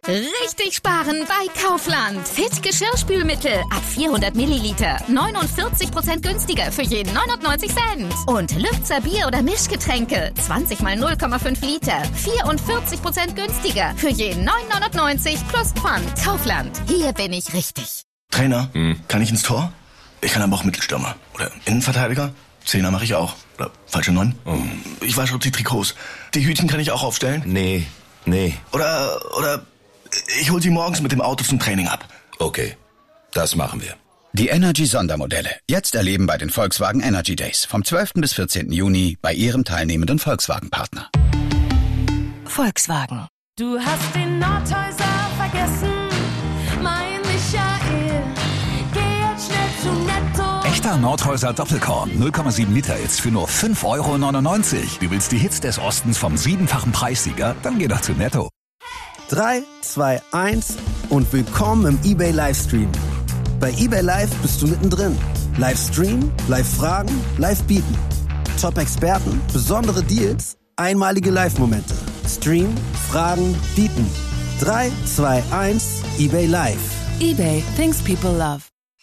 Richtig sparen bei Kaufland. Fit Geschirrspülmittel ab 400 Milliliter. 49% günstiger für jeden 99 Cent. Und Lübzer Bier- oder Mischgetränke. 20 mal 0,5 Liter. 44% günstiger für jeden 9,99 plus Pfand. Kaufland. Hier bin ich richtig. Trainer, kann ich ins Tor? Ich kann aber auch Mittelstürmer. Oder Innenverteidiger. Zehner mache ich auch. Oder falsche 9. Ich wasche die Trikots. Die Hütchen kann ich auch aufstellen? Nee. Oder ich hol sie morgens mit dem Auto zum Training ab. Okay, das machen wir. Die Energy-Sondermodelle. Jetzt erleben bei den Volkswagen Energy Days. Vom 12. bis 14. Juni bei Ihrem teilnehmenden Volkswagen-Partner. Volkswagen. Du hast den Nordhäuser vergessen, mein Michael. Geh jetzt schnell zu Netto. Echter Nordhäuser Doppelkorn, 0,7 Liter jetzt für nur 5,99 €. Du willst die Hits des Ostens vom 7-fachen Preissieger? Dann geh doch zu Netto. 3, 2, 1 und willkommen im eBay Livestream. Bei eBay Live bist du mittendrin. Livestream, Live-Fragen, Live-Bieten. Top-Experten, besondere Deals, einmalige Live-Momente. Stream, Fragen, Bieten. 3, 2, 1, eBay Live. eBay, things people love.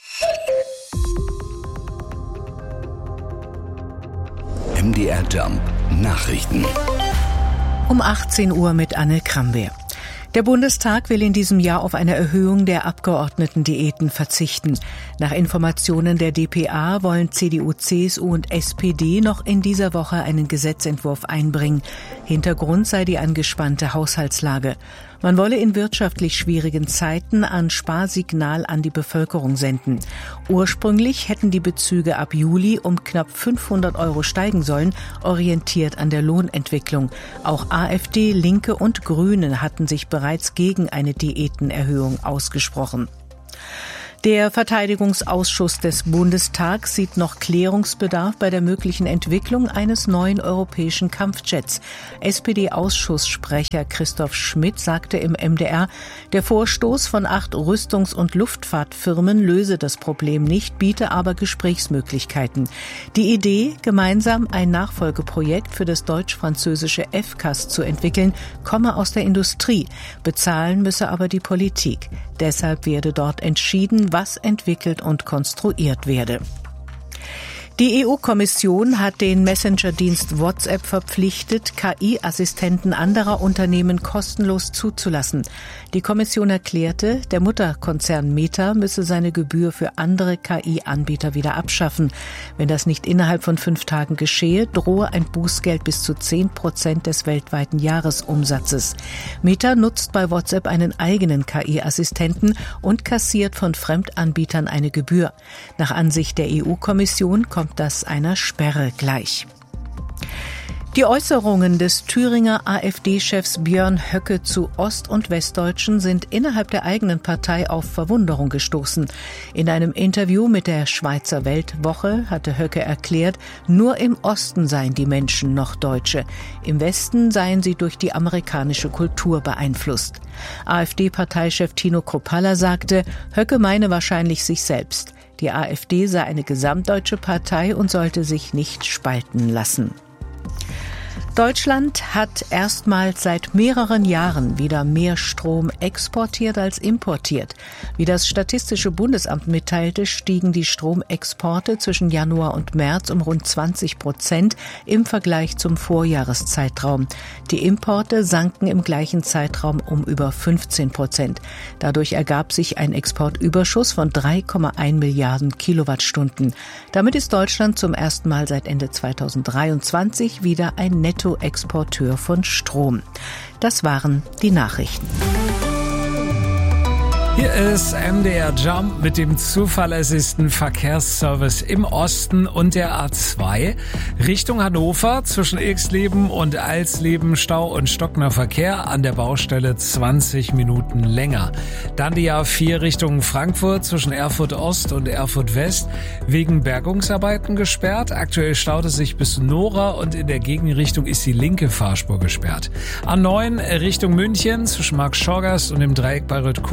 MDR Jump Nachrichten. Um 18 Uhr mit Anne Krambeer. Der Bundestag will in diesem Jahr auf eine Erhöhung der Abgeordnetendiäten verzichten. Nach Informationen der dpa wollen CDU, CSU und SPD noch in dieser Woche einen Gesetzentwurf einbringen. Hintergrund sei die angespannte Haushaltslage. Man wolle in wirtschaftlich schwierigen Zeiten ein Sparsignal an die Bevölkerung senden. Ursprünglich hätten die Bezüge ab Juli um knapp 500 € steigen sollen, orientiert an der Lohnentwicklung. Auch AfD, Linke und Grüne hatten sich bereits gegen eine Diätenerhöhung ausgesprochen. Der Verteidigungsausschuss des Bundestags sieht noch Klärungsbedarf bei der möglichen Entwicklung eines neuen europäischen Kampfjets. SPD-Ausschusssprecher Christoph Schmidt sagte im MDR, der Vorstoß von 8 Rüstungs- und Luftfahrtfirmen löse das Problem nicht, biete aber Gesprächsmöglichkeiten. Die Idee, gemeinsam ein Nachfolgeprojekt für das deutsch-französische FCAS zu entwickeln, komme aus der Industrie. Bezahlen müsse aber die Politik. Deshalb werde dort entschieden, was entwickelt und konstruiert werde. Die EU-Kommission hat den Messenger-Dienst WhatsApp verpflichtet, KI-Assistenten anderer Unternehmen kostenlos zuzulassen. Die Kommission erklärte, der Mutterkonzern Meta müsse seine Gebühr für andere KI-Anbieter wieder abschaffen. Wenn das nicht innerhalb von 5 Tagen geschehe, drohe ein Bußgeld bis zu 10% des weltweiten Jahresumsatzes. Meta nutzt bei WhatsApp einen eigenen KI-Assistenten und kassiert von Fremdanbietern eine Gebühr. Nach Ansicht der EU-Kommission kommt das einer Sperre gleich. Die Äußerungen des Thüringer AfD-Chefs Björn Höcke zu Ost- und Westdeutschen sind innerhalb der eigenen Partei auf Verwunderung gestoßen. In einem Interview mit der Schweizer Weltwoche hatte Höcke erklärt, nur im Osten seien die Menschen noch Deutsche. Im Westen seien sie durch die amerikanische Kultur beeinflusst. AfD-Parteichef Tino Kruppalla sagte, Höcke meine wahrscheinlich sich selbst. Die AfD sei eine gesamtdeutsche Partei und sollte sich nicht spalten lassen. Deutschland hat erstmals seit mehreren Jahren wieder mehr Strom exportiert als importiert. Wie das Statistische Bundesamt mitteilte, stiegen die Stromexporte zwischen Januar und März um rund 20% im Vergleich zum Vorjahreszeitraum. Die Importe sanken im gleichen Zeitraum um über 15%. Dadurch ergab sich ein Exportüberschuss von 3,1 Milliarden Kilowattstunden. Damit ist Deutschland zum ersten Mal seit Ende 2023 wieder ein Nettoexporteur von Strom. Das waren die Nachrichten. Hier ist MDR Jump mit dem zuverlässigsten Verkehrsservice im Osten und der A2. Richtung Hannover zwischen Ilksleben und Alsleben Stau und stockender Verkehr, an der Baustelle 20 Minuten länger. Dann die A4 Richtung Frankfurt zwischen Erfurt Ost und Erfurt West wegen Bergungsarbeiten gesperrt. Aktuell staut es sich bis Nora und in der Gegenrichtung ist die linke Fahrspur gesperrt. A9 Richtung München zwischen Marktschorgast und dem Dreieck Bayreuth-Kulmbach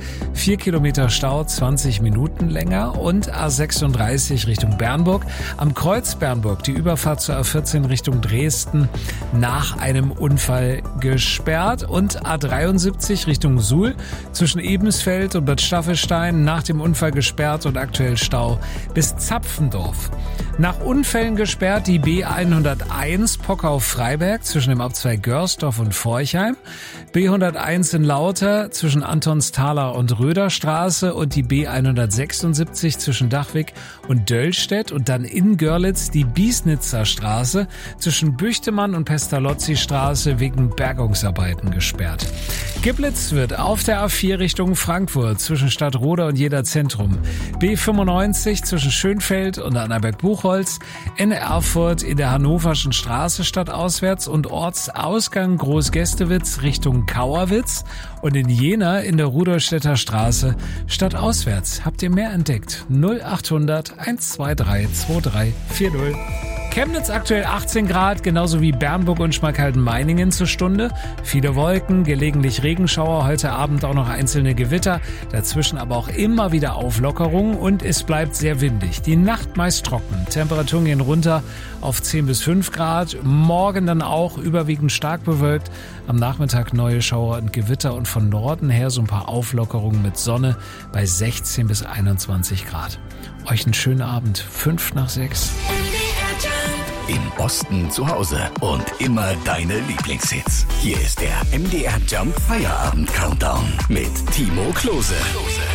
4 Kilometer Stau, 20 Minuten länger. Und A36 Richtung Bernburg. Am Kreuz Bernburg die Überfahrt zur A14 Richtung Dresden nach einem Unfall gesperrt. Und A73 Richtung Suhl zwischen Ebensfeld und Bad Staffelstein nach dem Unfall gesperrt und aktuell Stau bis Zapfendorf. Nach Unfällen gesperrt die B101 Pockau-Freiberg zwischen dem Abzweig Görsdorf und Forchheim, B101 in Lauter zwischen Antonsthaler und Röderstraße und die B176 zwischen Dachwig und Döllstedt und dann in Görlitz die Biesnitzer Straße zwischen Büchtemann und Pestalozzi-Straße wegen Bergungsarbeiten gesperrt. Giblitz wird auf der A4 Richtung Frankfurt zwischen Stadtroda und Jeder Zentrum, B95 zwischen Schönfeld und Annaberg-Buchholz, in Erfurt in der Hannoverschen Straße stadtauswärts und Ortsausgang Großgästewitz Richtung Kauerwitz und in Jena in der Rudolstädter Straße stadtauswärts. Habt ihr mehr entdeckt? 0800 123 2340. Chemnitz aktuell 18 Grad, genauso wie Bernburg und Schmalkalden-Meiningen zur Stunde. Viele Wolken, gelegentlich Regenschauer, heute Abend auch noch einzelne Gewitter, dazwischen aber auch immer wieder Auflockerungen und es bleibt sehr windig. Die Nacht meist trocken, Temperaturen gehen runter auf 10 bis 5 Grad, morgen dann auch überwiegend stark bewölkt, am Nachmittag neue Schauer und Gewitter und von Norden her so ein paar Auflockerungen mit Sonne bei 16 bis 21 Grad. Euch einen schönen Abend, 5 nach 6. Im Osten zu Hause und immer deine Lieblingshits. Hier ist der MDR Jump Feierabend Countdown mit Timo Klose.